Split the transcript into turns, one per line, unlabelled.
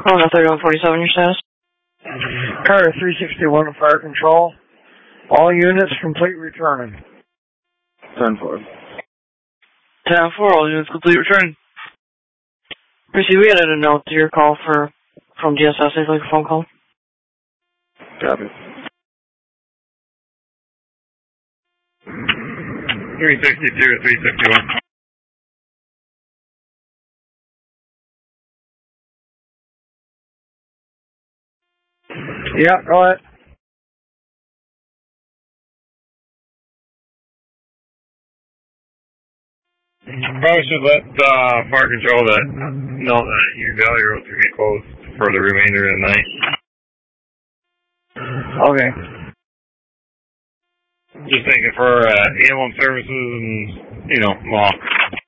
Oh, no, 3147, your status?
Carter 361 fire control. All units complete returning.
10-4.
10-4, all units complete returning. Chrissy, we added a note to your call from DSS, if like a phone call.
Copy.
362 or 361.
Yeah, go ahead.
Probably should let fire control know that your daily roads are getting closed for the remainder of the night.
Okay.
Just thinking for ambulance services and, well,